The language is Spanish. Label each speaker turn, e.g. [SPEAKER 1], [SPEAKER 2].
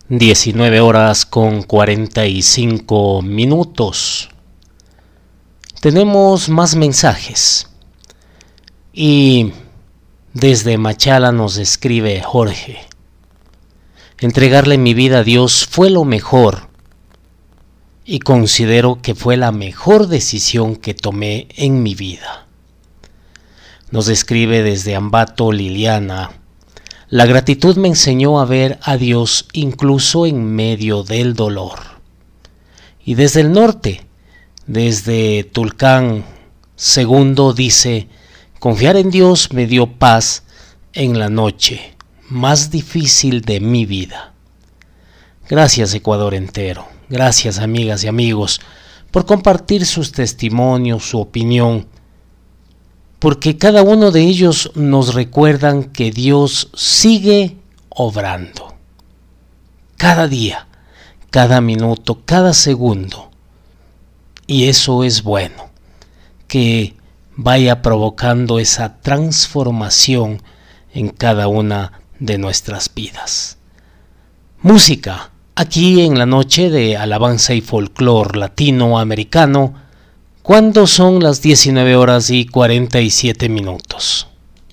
[SPEAKER 1] 19 horas con 45 minutos. Tenemos más mensajes. Y desde Machala nos escribe Jorge: entregarle mi vida a Dios fue lo mejor y considero que fue la mejor decisión que tomé en mi vida. Nos escribe desde Ambato Liliana: la gratitud me enseñó a ver a Dios incluso en medio del dolor. Y desde el norte, desde Tulcán II, dice: confiar en Dios me dio paz en la noche más difícil de mi vida. Gracias, Ecuador entero. Gracias, amigas y amigos, por compartir sus testimonios, su opinión, porque cada uno de ellos nos recuerdan que Dios sigue obrando. Cada día, cada minuto, cada segundo. Y eso es bueno, que vaya provocando esa transformación en cada una de nuestras vidas. Música, aquí en la noche de alabanza y folclor latinoamericano, cuando son las 19 horas y 47 minutos.